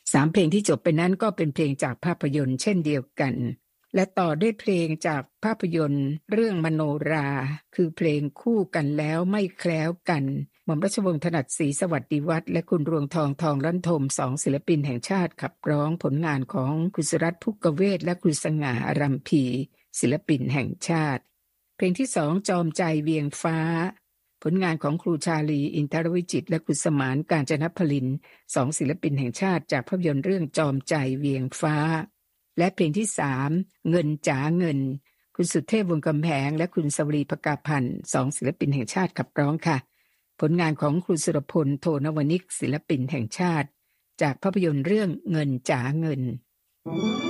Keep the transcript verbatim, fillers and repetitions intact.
สามเพลงที่จบไปนั้นก็เป็นเพลงจากภาพยนตร์เช่นเดียวกันและต่อด้วยเพลงจากภาพยนตร์เรื่องมโนราคือเพลงคู่กันแล้วไม่แคล้วกันหม่อมราชวงศ์ถนัดศรีสวัสดิวัฒน์และคุณรวงทองทองลั่นทมสองศิลปินแห่งชาติขับร้องผลงานของคุณสุรัตน์ภุกเวศและคุณสง่าอารัมพีศิลปินแห่งชาติเพลงที่สองจอมใจเวียงฟ้าผลงานของครูชาลีอินทรวิจิตรและคุณสมานกาญจนพลินสองศิลปินแห่งชาติจากภาพยนตร์เรื่องจอมใจเวียงฟ้าและเพลงที่สามเงินจ๋าเงินคุณสุเทพวงศ์กำแพงและคุณสวรีภกาพันธ์สองศิลปินแห่งชาติขับร้องค่ะผลงานของครูสุรพลโทนวนิกศิลปินแห่งชาติจากภาพยนตร์เรื่องเงินจ๋าเงิน